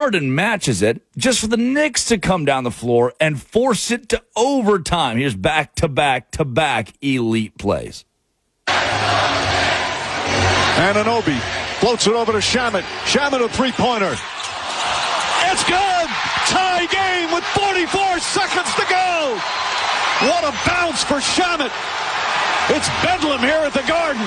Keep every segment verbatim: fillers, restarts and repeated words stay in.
Harden matches it just for the Knicks to come down the floor and force it to overtime. Here's back-to-back-to-back elite plays. Anunoby floats it over to Shamet. Shamet a three-pointer. It's good! Tie game with forty-four seconds to go! What a bounce for Shamet! It's bedlam here at the Garden.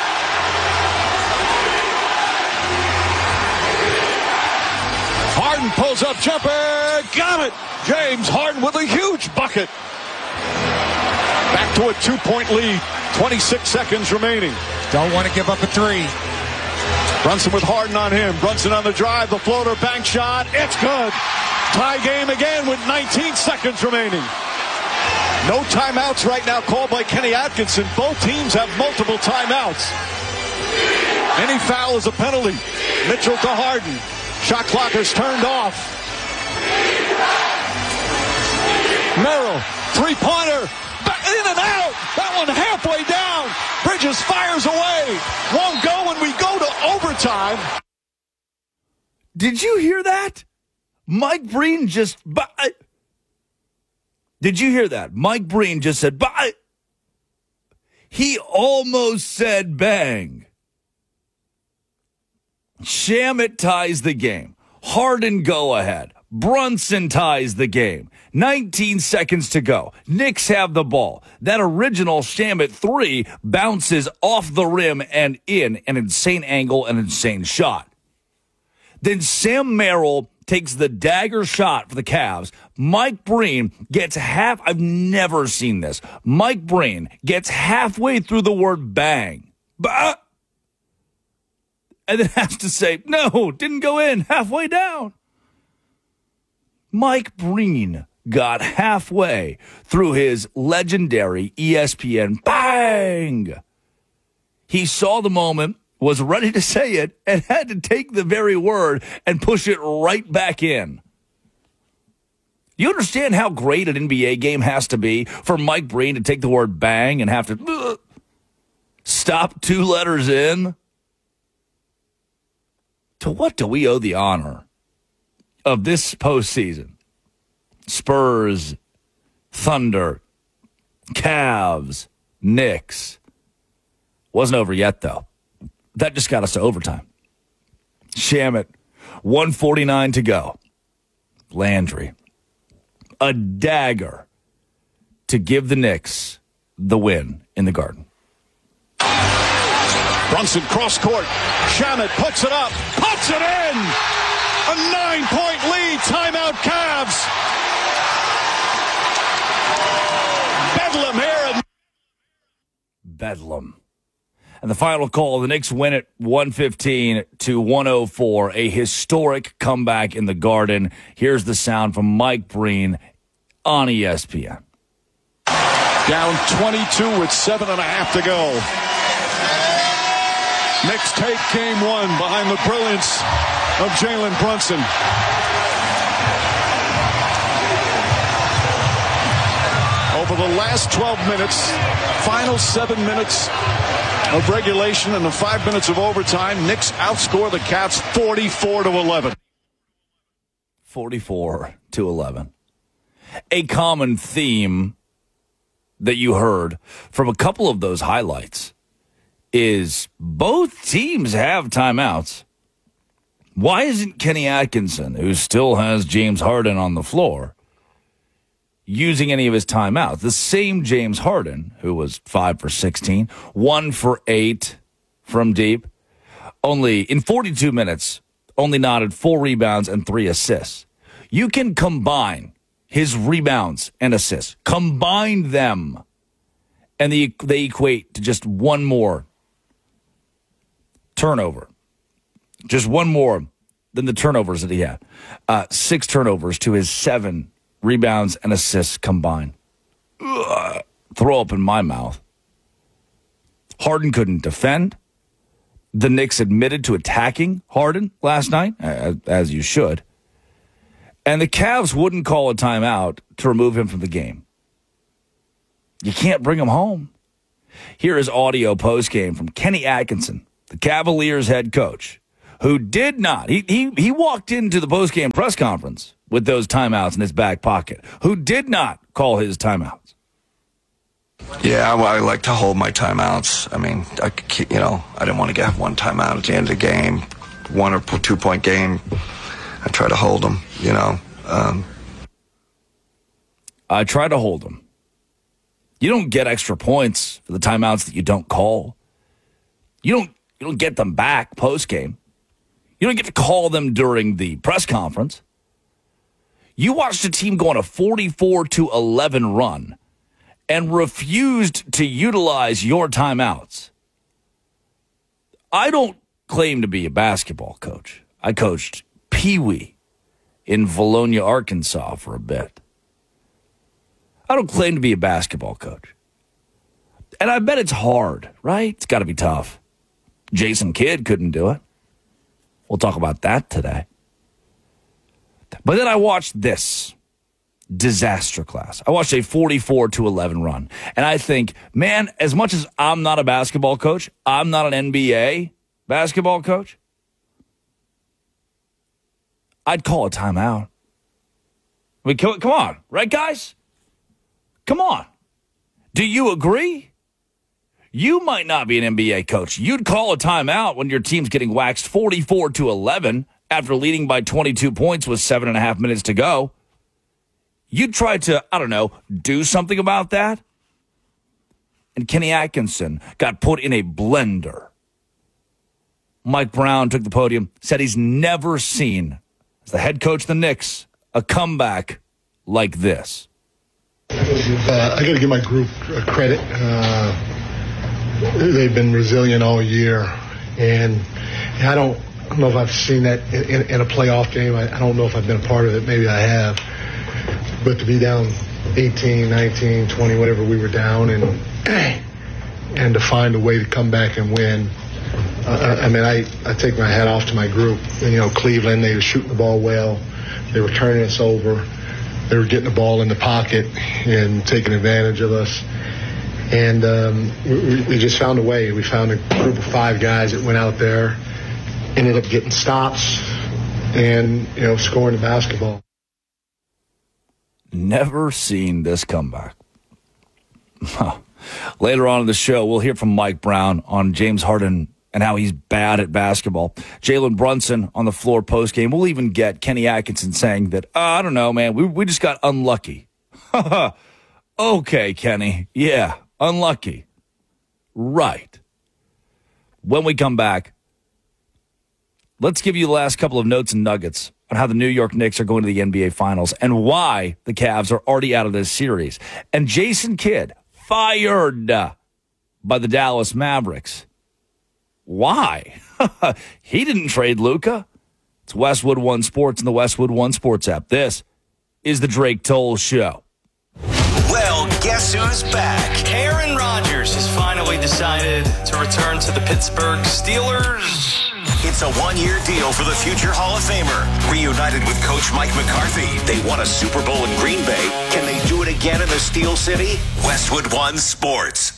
Harden pulls up jumper. Got it! James Harden with a huge bucket. Back to a two-point lead. twenty-six seconds remaining. Don't want to give up a three. Brunson with Harden on him. Brunson on the drive. The floater bank shot. It's good. Tie game again with nineteen seconds remaining. No timeouts right now called by Kenny Atkinson. Both teams have multiple timeouts. Any foul is a penalty. Mitchell to Harden. Shot clock is turned off. Merrill, three-pointer. In and out. That one halfway down. Bridges fires away. Won't go when we go to overtime. Did you hear that? Mike Breen just... Did you hear that? Mike Breen just said... He almost said bang. Shamet ties the game. Harden go ahead. Brunson ties the game. nineteen seconds to go. Knicks have the ball. That original Shamet three bounces off the rim and in an insane angle, an insane shot. Then Sam Merrill takes the dagger shot for the Cavs. Mike Breen gets half. I've never seen this. Mike Breen gets halfway through the word bang. Bah! And then has to say, no, didn't go in, halfway down. Mike Breen got halfway through his legendary E S P N bang. He saw the moment, was ready to say it, and had to take the very word and push it right back in. You understand how great an N B A game has to be for Mike Breen to take the word bang and have to uh, stop two letters in? To what do we owe the honor of this postseason? Spurs, Thunder, Cavs, Knicks. Wasn't over yet, though. That just got us to overtime. Shamet, one forty-nine to go. Landry, a dagger to give the Knicks the win in the Garden. Brunson cross court. Shamet puts it up. Puts it in. A nine-point lead. Timeout Cavs. Bedlam here. Bedlam. And the final call, the Knicks win it one fifteen to one oh four. A historic comeback in the Garden. Here's the sound from Mike Breen on E S P N. Down twenty-two with seven and a half to go. Knicks take game one behind the brilliance of Jalen Brunson. Over the last twelve minutes, final seven minutes of regulation and the five minutes of overtime, Knicks outscore the Cavs forty-four to eleven. forty-four to eleven. A common theme that you heard from a couple of those highlights is both teams have timeouts. Why isn't Kenny Atkinson, who still has James Harden on the floor, using any of his timeouts? The same James Harden, who was five for sixteen, one for eight from deep, only in forty-two minutes, only knotted four rebounds and three assists. You can combine his rebounds and assists, combine them, and they, they equate to just one more turnover. Just one more than the turnovers that he had. Uh, six turnovers to his seven rebounds and assists combined. Ugh, throw up in my mouth. Harden couldn't defend. The Knicks admitted to attacking Harden last night, as, as you should. And the Cavs wouldn't call a timeout to remove him from the game. You can't bring him home. Here is audio postgame from Kenny Atkinson, the Cavaliers head coach, who did not. He he he walked into the postgame press conference with those timeouts in his back pocket. Who did not call his timeouts? Yeah, well, I like to hold my timeouts. I mean, I you know, I didn't want to get one timeout at the end of the game, one or two point game. I try to hold them. You know. Um, I try to hold them. You don't get extra points for the timeouts that you don't call. You don't you don't get them back post game. You don't get to call them during the press conference. You watched a team go on a forty-four to eleven run and refused to utilize your timeouts. I don't claim to be a basketball coach. I coached Pee Wee in Valonia, Arkansas for a bit. I don't claim to be a basketball coach. And I bet it's hard, right? It's got to be tough. Jason Kidd couldn't do it. We'll talk about that today. But then I watched this disaster class. I watched a forty-four to eleven run. And I think, man, as much as I'm not a basketball coach, I'm not an N B A basketball coach, I'd call a timeout. I mean, come, come on, right, guys? Come on. Do you agree? You might not be an N B A coach. You'd call a timeout when your team's getting waxed forty-four to eleven after leading by twenty-two points with seven and a half minutes to go. You'd try to, I don't know, do something about that. And Kenny Atkinson got put in a blender. Mike Brown took the podium, said he's never seen, as the head coach of the Knicks, a comeback like this. Uh, I got to give my group credit. Uh, they've been resilient all year, and I don't, I don't know if I've seen that in, in a playoff game. I, I don't know if I've been a part of it. Maybe I have. But to be down eighteen, nineteen, twenty, whatever we were down, and and to find a way to come back and win. Uh, I mean, I, I take my hat off to my group. And, you know, Cleveland, they were shooting the ball well. They were turning us over. They were getting the ball in the pocket and taking advantage of us. And um, we, we just found a way. We found a group of five guys that went out there, ended up getting stops and, you know, scoring the basketball. Never seen this comeback. Later on in the show, we'll hear from Mike Brown on James Harden and how he's bad at basketball. Jalen Brunson on the floor postgame. We'll even get Kenny Atkinson saying that, oh, I don't know, man, we we just got unlucky. Okay, Kenny. Yeah, unlucky. Right. When we come back, let's give you the last couple of notes and nuggets on how the New York Knicks are going to the N B A Finals and why the Cavs are already out of this series. And Jason Kidd fired by the Dallas Mavericks. Why? He didn't trade Luka. It's Westwood One Sports and the Westwood One Sports app. This is the Drake Toll Show. Well, guess who's back? Aaron Rodgers has finally decided to return to the Pittsburgh Steelers. It's a one-year deal for the future Hall of Famer. Reunited with Coach Mike McCarthy, they won a Super Bowl in Green Bay. Can they do it again in the Steel City? Westwood One Sports.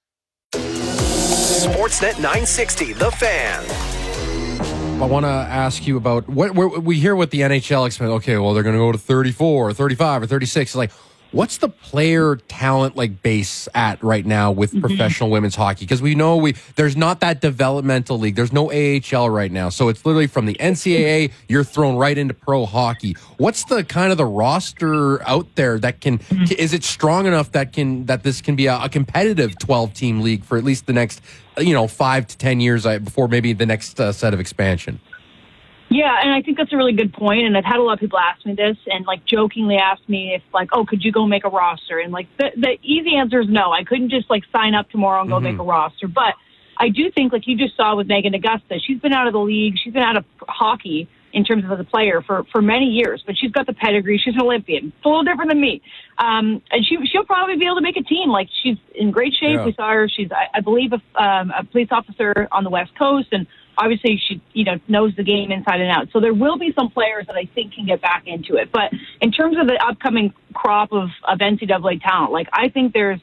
Sportsnet nine sixty, The Fan. I want to ask you about what we hear what the N H L expects. Okay, well, they're going to go to thirty-four or thirty-five or thirty-six. Like, what's the player talent like base at right now with mm-hmm. professional women's hockey? Because we know we there's not that developmental league. There's no A H L right now. So it's literally from the N C double A, you're thrown right into pro hockey. What's the kind of the roster out there that can, mm-hmm. is it strong enough that can, that this can be a, a competitive twelve team league for at least the next, you know, five to ten years before maybe the next uh, set of expansion? Yeah, and I think that's a really good point, and I've had a lot of people ask me this, and, like, jokingly ask me if, like, oh, could you go make a roster? And, like, the, the easy answer is no. I couldn't just, like, sign up tomorrow and go mm-hmm. make a roster. But I do think, like you just saw with Megan Augusta, she's been out of the league. She's been out of hockey in terms of as a player for, for many years, but she's got the pedigree. She's an Olympian. It's a little different than me. Um, and she, she'll probably be able to make a team. Like, she's in great shape. Yeah. We saw her. She's, I, I believe, a, um, a police officer on the West Coast, and obviously she, you know, knows the game inside and out. So there will be some players that I think can get back into it. But in terms of the upcoming crop of, of N C double A talent, like, I think there's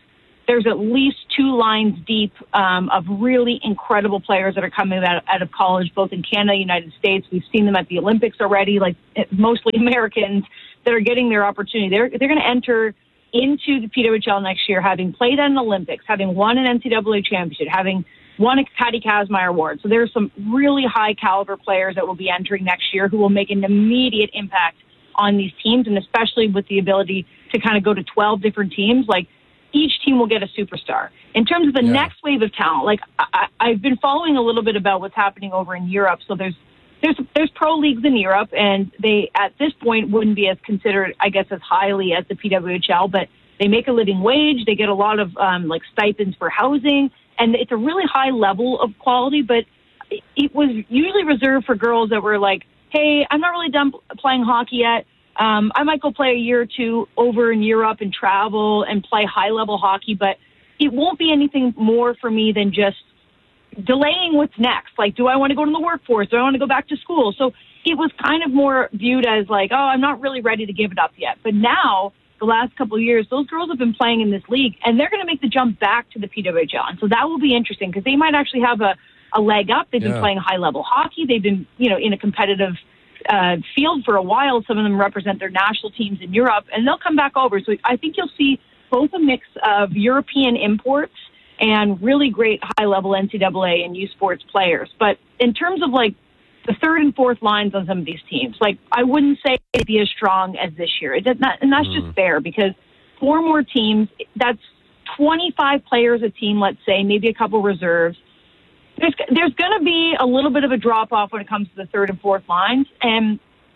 there's at least two lines deep um, of really incredible players that are coming out, out of college, both in Canada and the United States. We've seen them at the Olympics already, like mostly Americans that are getting their opportunity. They're, they're going to enter into the P W H L next year, having played at an Olympics, having won an N C double A championship, having won a Patty Kazmaier award. So there's some really high caliber players that will be entering next year who will make an immediate impact on these teams, and especially with the ability to kind of go to twelve different teams. Like, each team will get a superstar. In terms of the yeah. next wave of talent, like I, I've been following a little bit about what's happening over in Europe. So there's there's there's pro leagues in Europe, and they at this point wouldn't be as considered, I guess, as highly as the P W H L, but they make a living wage. They get a lot of um, like stipends for housing, and it's a really high level of quality. But it was usually reserved for girls that were like, "Hey, I'm not really done playing hockey yet. Um, I might go play a year or two over in Europe and travel and play high-level hockey, but it won't be anything more for me than just delaying what's next. Like, do I want to go to the workforce? Do I want to go back to school?" So it was kind of more viewed as like, oh, I'm not really ready to give it up yet. But now, the last couple of years, those girls have been playing in this league, and they're going to make the jump back to the P W H L. And so that will be interesting because they might actually have a, a leg up. They've yeah. been playing high-level hockey. They've been, you know, in a competitive Uh, field for a while. Some of them represent their national teams in Europe, and they'll come back over. So I think you'll see both a mix of European imports and really great high-level N C double A and U Sports players. But in terms of like the third and fourth lines on some of these teams, like I wouldn't say it'd be as strong as this year. It does not, and that's mm. just fair because four more teams, that's twenty-five players a team, let's say, maybe a couple reserves. There's, there's going to be a little bit of a drop-off when it comes to the third and fourth lines, and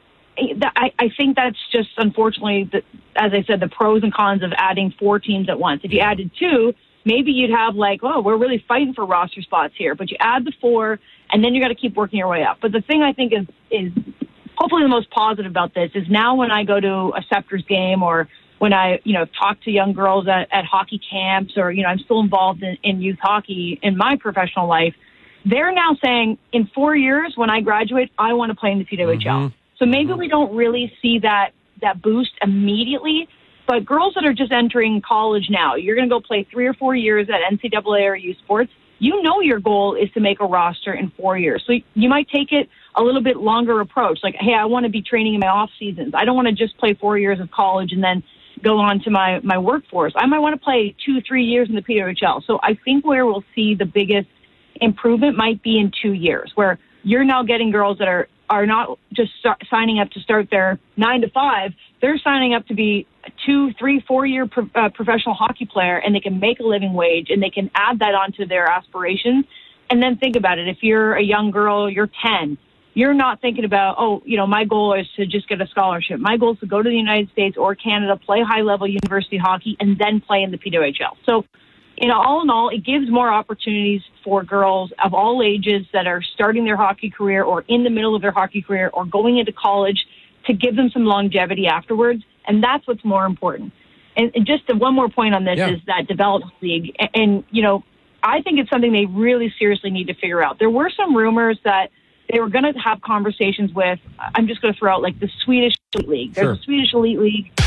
I, I think that's just, unfortunately, the, as I said, the pros and cons of adding four teams at once. If you added two, maybe you'd have like, oh, we're really fighting for roster spots here, but you add the four, and then you got to keep working your way up. But the thing I think is, is hopefully the most positive about this is now when I go to a Scepters game or when I, you know, talk to young girls at, at hockey camps or, you know, I'm still involved in, in youth hockey in my professional life, they're now saying, in four years, when I graduate, I want to play in the P W H L. Mm-hmm. So maybe we don't really see that that boost immediately, but girls that are just entering college now, you're going to go play three or four years at N C double A or U Sports. You know your goal is to make a roster in four years. So you might take it a little bit longer approach. Like, hey, I want to be training in my off seasons. I don't want to just play four years of college and then go on to my, my workforce. I might want to play two, three years in the P W H L. So I think where we'll see the biggest improvement might be in two years, where you're now getting girls that are, are not just start, signing up to start their nine to five. They're signing up to be a two, three, four year pro, uh, professional hockey player, and they can make a living wage and they can add that onto their aspirations. And then think about it. If you're a young girl, you're ten, you're not thinking about, oh, you know, my goal is to just get a scholarship. My goal is to go to the United States or Canada, play high level university hockey, and then play in the P W H L. So, you know, all in all, it gives more opportunities for girls of all ages that are starting their hockey career or in the middle of their hockey career or going into college to give them some longevity afterwards. And that's what's more important. And, and just one more point on this yeah. is that development league. And, and, you know, I think it's something they really seriously need to figure out. There were some rumors that they were going to have conversations with, I'm just going to throw out like the Swedish Elite League. There's sure. a Swedish Elite League.